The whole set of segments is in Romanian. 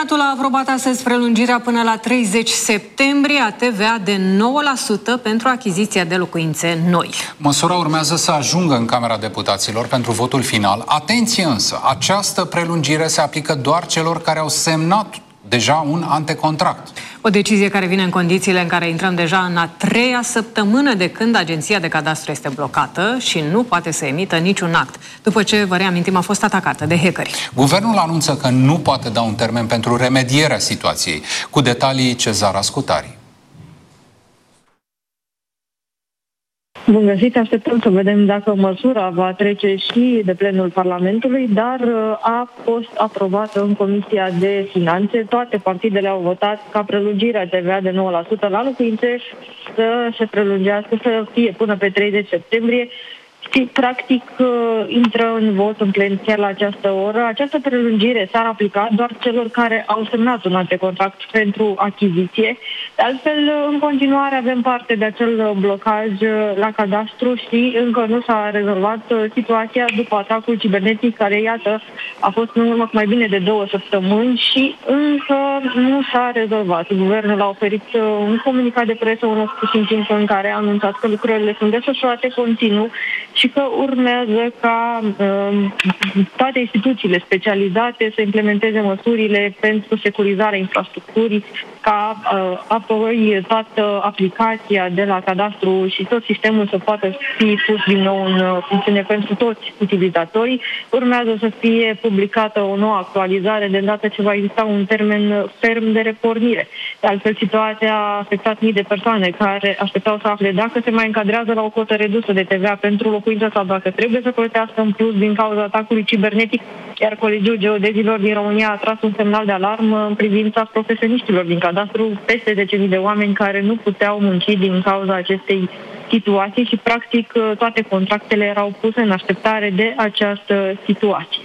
Senatul a aprobat astăzi prelungirea până la 30 septembrie a TVA de 9% pentru achiziția de locuințe noi. Măsura urmează să ajungă în Camera Deputaților pentru votul final. Atenție însă, această prelungire se aplică doar celor care au semnat deja un antecontract. O decizie care vine în condițiile în care intrăm deja în a 3-a săptămână de când Agenția de Cadastru este blocată și nu poate să emită niciun act, după ce, vă reamintim, a fost atacată de hackeri. Guvernul anunță că nu poate da un termen pentru remedierea situației. Cu detalii, Cezara Scutari. Bun găsit, așteptăm să vedem dacă măsura va trece și de plenul Parlamentului, dar a fost aprobată în Comisia de Finanțe. Toate partidele au votat ca prelungirea TVA de 9% la locuințe să se prelungească, să fie până pe 30 septembrie. Și, practic, intră în vot în plen chiar la această oră. Această prelungire s-ar aplica doar celor care au semnat un antecontract pentru achiziție. De altfel, în continuare avem parte de acel blocaj la cadastru și încă nu s-a rezolvat situația după atacul cibernetic care, iată, a fost în urmă mai bine de 2 săptămâni și încă nu s-a rezolvat. Guvernul a oferit un comunicat de presă, un timp în care a anunțat că lucrările sunt desfășurate continuu și că urmează ca toate instituțiile specializate să implementeze măsurile pentru securizarea infrastructurii, ca apoi toată aplicația de la cadastru și tot sistemul să poată fi pus din nou în funcțiune pentru toți utilizatorii. Urmează să fie publicată o nouă actualizare de îndată ce va exista un termen ferm de repornire. De altfel, situația a afectat mii de persoane care așteptau să afle dacă se mai încadrează la o cotă redusă de TVA pentru locuință sau dacă trebuie să plătească în plus din cauza atacului cibernetic, iar Colegiul Geodezilor din România a tras un semnal de alarmă în privința profesioniștilor din cadastru, peste 10.000 de oameni care nu puteau munci din cauza acestei situații și, practic, toate contractele erau puse în așteptare de această situație.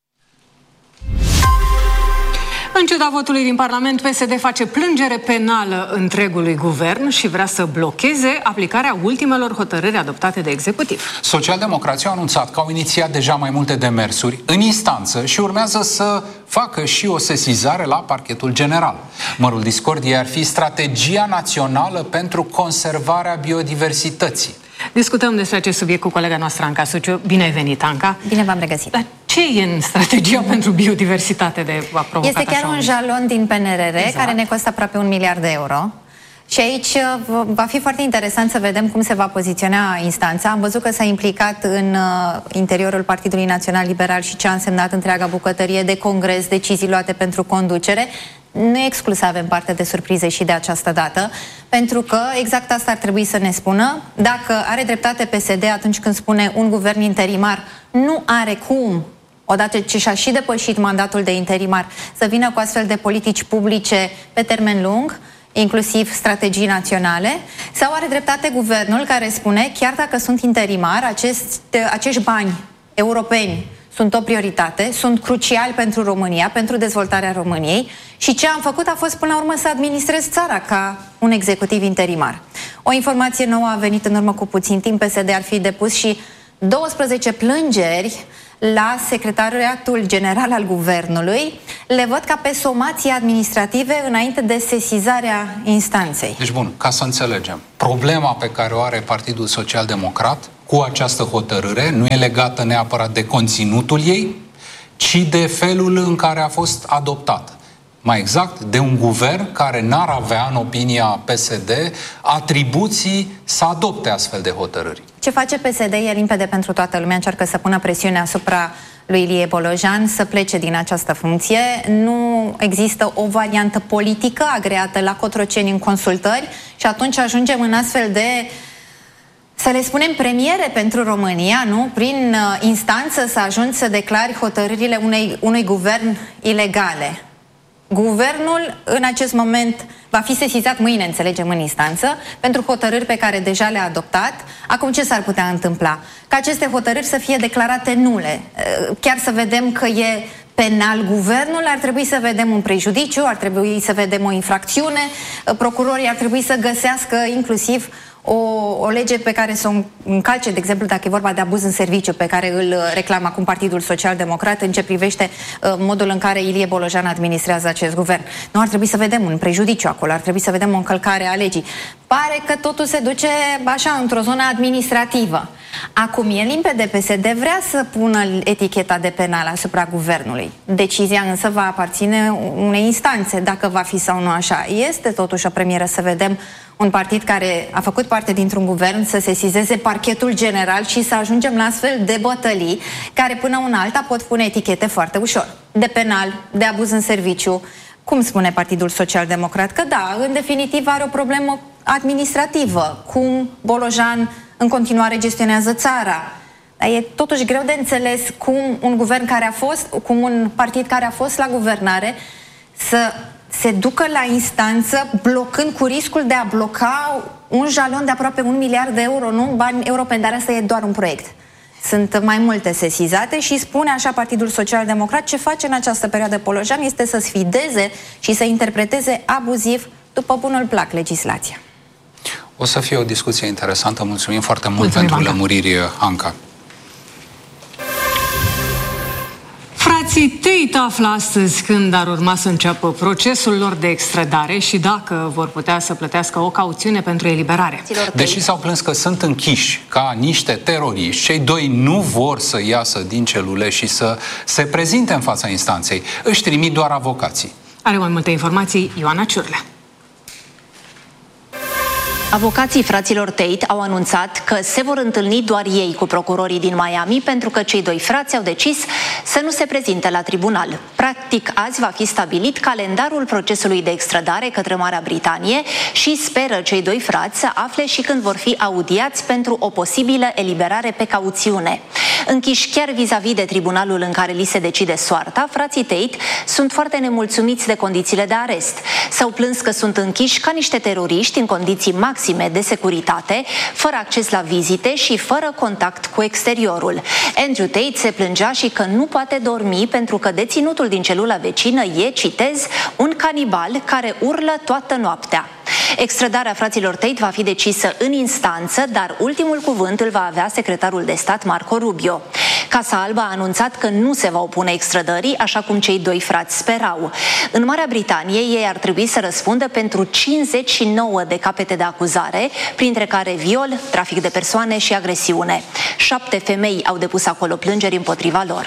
În ciuda votului din Parlament, PSD face plângere penală întregului guvern și vrea să blocheze aplicarea ultimelor hotărâri adoptate de executiv. Socialdemocrații au anunțat că au inițiat deja mai multe demersuri în instanță și urmează să facă și o sesizare la Parchetul General. Mărul discordiei ar fi strategia națională pentru conservarea biodiversității. Discutăm despre acest subiect cu colega noastră, Anca Suciu. Bine ai venit, Anca! Bine v-am regăsit! Dar ce e în strategia pentru biodiversitate de a provocat Este chiar un jalon din PNRR, exact, care ne costă aproape 1 miliard de euro. Și aici va fi foarte interesant să vedem cum se va poziționa instanța. Am văzut că s-a implicat în interiorul Partidului Național Liberal și ce a însemnat întreaga bucătărie de congres, decizii luate pentru conducere. Nu e exclus să avem parte de surprize și de această dată, pentru că exact asta ar trebui să ne spună. Dacă are dreptate PSD atunci când spune un guvern interimar nu are cum, odată ce și-a și depășit mandatul de interimar, să vină cu astfel de politici publice pe termen lung, inclusiv strategii naționale, sau are dreptate guvernul care spune, chiar dacă sunt interimar, acești bani europeni sunt o prioritate, sunt cruciali pentru România, pentru dezvoltarea României și ce am făcut a fost până la urmă să administrez țara ca un executiv interimar. O informație nouă a venit în urmă cu puțin timp, PSD ar fi depus și 12 plângeri la Secretariatul General al Guvernului. Le văd ca pe somații administrative înainte de sesizarea instanței. Deci bun, ca să înțelegem, problema pe care o are Partidul Social Democrat cu această hotărâre nu e legată neapărat de conținutul ei, ci de felul în care a fost adoptată. Mai exact, de un guvern care n-ar avea, în opinia PSD, atribuții să adopte astfel de hotărâri. Ce face PSD e limpede pentru toată lumea, încearcă să pună presiune asupra lui Ilie Bolojan să plece din această funcție. Nu există o variantă politică agreată la Cotroceni în consultări și atunci ajungem în astfel de, să le spunem, premiere pentru România, nu? Prin instanță să ajungi să declari hotărârile unui guvern ilegale. Guvernul în acest moment va fi sesizat mâine, înțelegem, în instanță, pentru hotărâri pe care deja le-a adoptat. Acum ce s-ar putea întâmpla? Ca aceste hotărâri să fie declarate nule. Chiar să vedem că e penal guvernul, ar trebui să vedem un prejudiciu, ar trebui să vedem o infracțiune, procurorii ar trebui să găsească inclusiv o lege pe care să o încalce, de exemplu, dacă e vorba de abuz în serviciu, pe care îl reclamă acum Partidul Social-Democrat în ce privește modul în care Ilie Bolojan administrează acest guvern. Nu ar trebui să vedem un prejudiciu acolo, ar trebui să vedem o încălcare a legii. Pare că totul se duce așa, într-o zonă administrativă. Acum e limpede, PSD vrea să pună eticheta de penal asupra guvernului. Decizia însă va aparține unei instanțe, dacă va fi sau nu așa. Este totuși o premieră să vedem un partid care a făcut parte dintr-un guvern să sesizeze parchetul general și să ajungem la astfel de bătălii care până una alta pot pune etichete foarte ușor. De penal, de abuz în serviciu. Cum spune Partidul Social-Democrat? Că da, în definitiv are o problemă administrativă. Cum Bolojan în continuare gestionează țara. Dar e totuși greu de înțeles cum un guvern care a fost, cum un partid care a fost la guvernare să se ducă la instanță blocând, cu riscul de a bloca un jalon de aproape 1 miliard de euro, nu bani europeni, dar asta e doar un proiect. Sunt mai multe sesizate și spune așa Partidul Social-Democrat: ce face în această perioadă Bolojan este să sfideze și să interpreteze abuziv, după bunul plac, legislația. O să fie o discuție interesantă. Mulțumim foarte mult pentru lămuriri, Anca. Frații Tate află astăzi când ar urma să înceapă procesul lor de extradare și dacă vor putea să plătească o cauțiune pentru eliberare. Deși s-au plâns că sunt închiși ca niște teroriști, cei doi nu vor să iasă din celule și să se prezinte în fața instanței. Își trimit doar avocații. Are mai multe informații Ioana Ciurlea. Avocații fraților Tate au anunțat că se vor întâlni doar ei cu procurorii din Miami pentru că cei doi frați au decis să nu se prezinte la tribunal. Practic, azi va fi stabilit calendarul procesului de extradare către Marea Britanie și speră cei doi frați să afle și când vor fi audiați pentru o posibilă eliberare pe cauțiune. Închiși chiar vis-a-vis de tribunalul în care li se decide soarta, frații Tate sunt foarte nemulțumiți de condițiile de arest. S-au plâns că sunt închiși ca niște teroriști în condiții maxime de securitate, fără acces la vizite și fără contact cu exteriorul. Andrew Tate se plângea și că nu poate dormi pentru că deținutul din celula vecină e, citez, un canibal care urlă toată noaptea. Extradarea fraților Tate va fi decisă în instanță, dar ultimul cuvânt îl va avea secretarul de stat Marco Rubio. Casa Albă a anunțat că nu se va opune extradării, așa cum cei doi frați sperau. În Marea Britanie, ei ar trebui să răspundă pentru 59 de capete de acuzare, printre care viol, trafic de persoane și agresiune. 7 femei au depus acolo plângeri împotriva lor.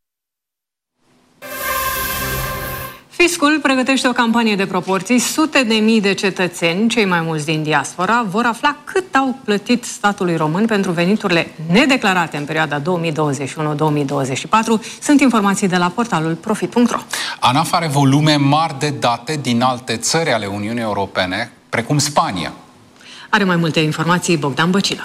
Fiscul pregătește o campanie de proporții. Sute de mii de cetățeni, cei mai mulți din diaspora, vor afla cât au plătit statului român pentru veniturile nedeclarate în perioada 2021-2024. Sunt informații de la portalul Profit.ro. ANAF are volume mari de date din alte țări ale Uniunii Europene, precum Spania. Are mai multe informații Bogdan Băcilă.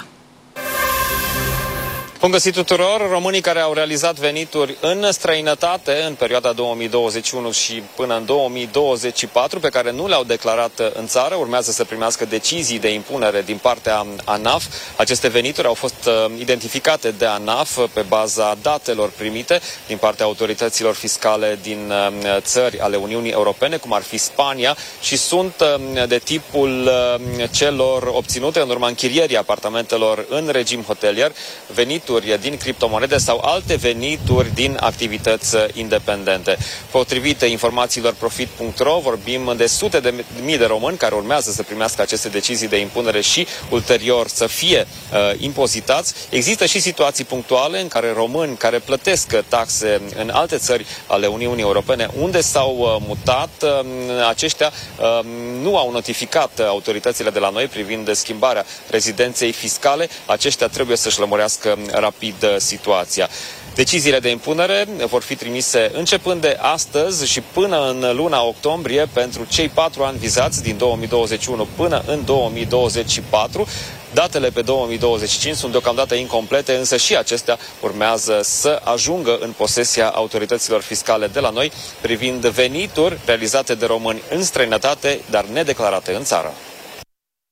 Bun găsit tuturor! Românii care au realizat venituri în străinătate în perioada 2021 și până în 2024, pe care nu le-au declarat în țară, urmează să primească decizii de impunere din partea ANAF. Aceste venituri au fost identificate de ANAF pe baza datelor primite din partea autorităților fiscale din țări ale Uniunii Europene, cum ar fi Spania, și sunt de tipul celor obținute în urma închirierii apartamentelor în regim hotelier, venituri din criptomonede sau alte venituri din activități independente. Potrivit informațiilor Profit.ro, vorbim de sute de mii de români care urmează să primească aceste decizii de impunere și ulterior să fie impozitați. Există și situații punctuale în care români care plătesc taxe în alte țări ale Uniunii Europene unde s-au mutat, aceștia nu au notificat autoritățile de la noi privind schimbarea rezidenței fiscale. Aceștia trebuie să-și lămurească rapid situația. Deciziile de impunere vor fi trimise începând de astăzi și până în luna octombrie pentru cei 4 ani vizați din 2021 până în 2024. Datele pe 2025 sunt deocamdată incomplete, însă și acestea urmează să ajungă în posesia autorităților fiscale de la noi privind venituri realizate de români în străinătate, dar nedeclarate în țară.